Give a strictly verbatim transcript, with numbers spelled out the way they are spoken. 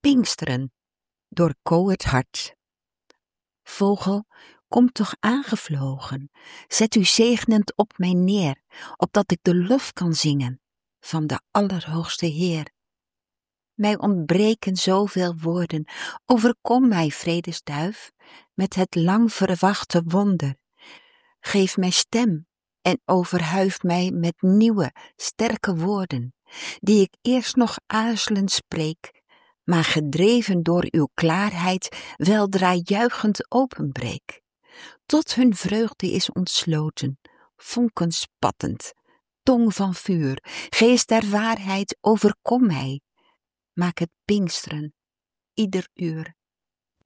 Pinksteren door Ko het Hart. Vogel, kom toch aangevlogen, zet u zegenend op mij neer, opdat ik de lof kan zingen van de Allerhoogste Heer. Mij ontbreken zoveel woorden, overkom mij, vredesduif, met het lang verwachte wonder. Geef mij stem en overhuif mij met nieuwe, sterke woorden, die ik eerst nog aarzelend spreek, maar gedreven door uw klaarheid weldra juichend openbreek. Tot hun vreugde is ontsloten, vonken spattend, tong van vuur, geest der waarheid, overkom mij. Maak het pinksteren, ieder uur.